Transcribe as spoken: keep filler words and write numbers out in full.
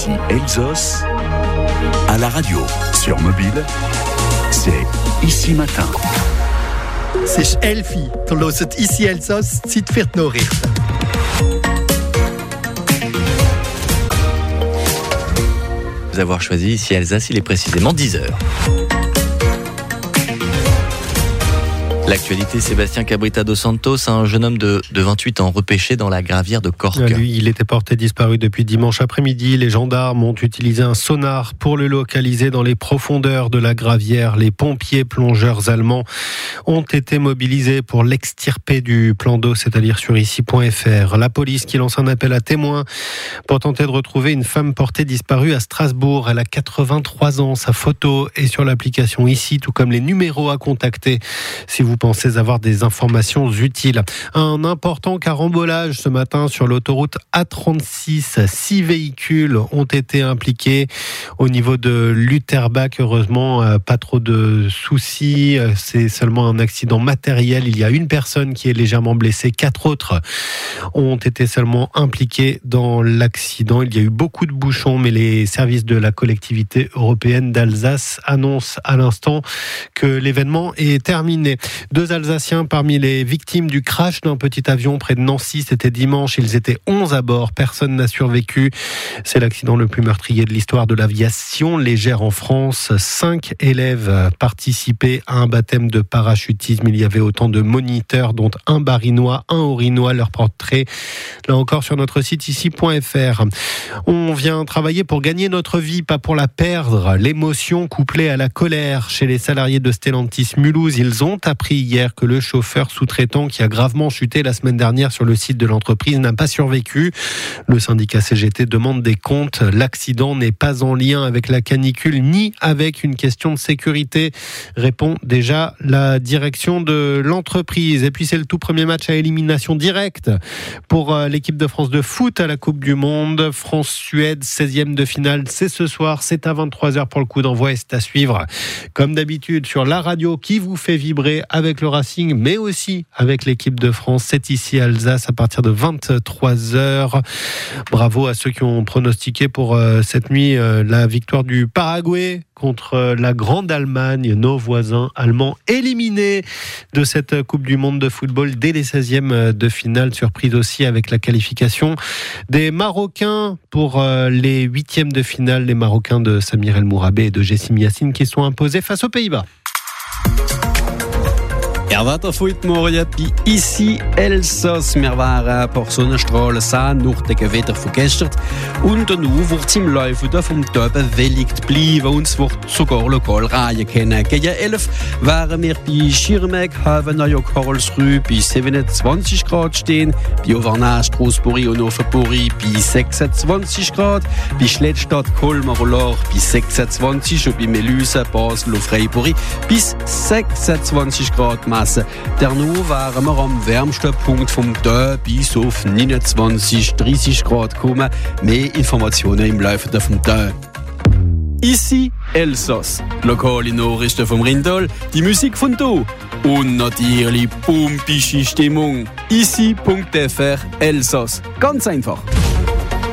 Ici Elsos, à la radio, sur mobile, c'est Ici Matin. C'est Elfi, du hört Ici Elsos, Zeit für die Nachrichten. Vous avoir choisi Ici Alsace, il est précisément dix heures. L'actualité, Sébastien Cabrita dos Santos, un jeune homme de, de vingt-huit ans repêché dans la gravière de Cork. Lui, il était porté disparu depuis dimanche après-midi. Les gendarmes ont utilisé un sonar pour le localiser dans les profondeurs de la gravière. Les pompiers plongeurs allemands ont été mobilisés pour l'extirper du plan d'eau, c'est-à-dire sur ici point f r. La police qui lance un appel à témoins pour tenter de retrouver une femme portée disparue à Strasbourg. Elle a quatre-vingt-trois ans. Sa photo est sur l'application Ici, tout comme les numéros à contacter si vous pensez avoir des informations utiles. Un important carambolage ce matin sur l'autoroute A trente-six. Six véhicules ont été impliqués au niveau de Lutterbach. Heureusement, pas trop de soucis. C'est seulement un accident matériel. Il y a une personne qui est légèrement blessée. Quatre autres ont été seulement impliqués dans l'accident. Il y a eu beaucoup de bouchons, mais les services de la collectivité européenne d'Alsace annoncent à l'instant que l'événement est terminé. Deux Alsaciens parmi les victimes du crash d'un petit avion près de Nancy. C'était dimanche. Ils étaient onze à bord. Personne n'a survécu. C'est l'accident le plus meurtrier de l'histoire de l'aviation légère en France. Cinq élèves participaient à un baptême de parachutisme. Il y avait autant de moniteurs, dont un barinois, un orinois. Leur portrait, là encore, sur notre site ici point f r. On vient travailler pour gagner notre vie, pas pour la perdre. L'émotion couplée à la colère chez les salariés de Stellantis Mulhouse. Ils ont appris hier que le chauffeur sous-traitant qui a gravement chuté la semaine dernière sur le site de l'entreprise n'a pas survécu. Le syndicat C G T demande des comptes. L'accident n'est pas en lien avec la canicule ni avec une question de sécurité, répond déjà la direction de l'entreprise. Et puis c'est le tout premier match à élimination directe pour l'équipe de France de foot à la Coupe du Monde. France-Suède, seizième de finale, c'est ce soir, c'est à vingt-trois heures pour le coup d'envoi et c'est à suivre comme d'habitude sur la radio qui vous fait vibrer avec le Racing, mais aussi avec l'équipe de France. C'est ici Alsace à partir de vingt-trois heures. Bravo à ceux qui ont pronostiqué pour euh, cette nuit euh, la victoire du Paraguay contre euh, la grande Allemagne, nos voisins allemands éliminés de cette Coupe du Monde de football dès les seizièmes de finale. Surprise aussi avec la qualification des Marocains pour euh, les huitièmes de finale, les Marocains de Samir El Mourabé et de Jessim Yassine qui sont imposés face aux Pays-Bas. Er weiter heute Morgen bei Ici Elsos. Wir waren ein paar Sonnenstrahlen sehen nach dem Gewitter von gestern. Und dann wird es im Laufe vom Tag bewölkt bleiben und es wird sogar lokal Reihen können. Gegen elf wären wir bei Schirmeck, Havenau, Karlsruhe bei siebenundzwanzig Grad stehen, bei Auvernay, Strasbourg und Offenburg bei sechsundzwanzig Grad, bei Schlettstadt, Colmar und Lahr bei sechsundzwanzig und bei Meluse, Basel und Freiburg bis sechsundzwanzig Grad. Danach wären wir am wärmsten Punkt vom Tag bis auf neunundzwanzig, dreißig Grad kommen. Mehr Informationen im Laufe vom Tag. Ici Elsos. Lokale Nachrichten vom Rindal, die Musik von hier und natürlich pumpische Stimmung. Ici punkt f r Elsos. Ganz einfach.